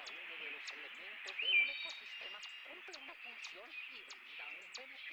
uno de los elementos de un ecosistema cumple una función y brinda un beneficio.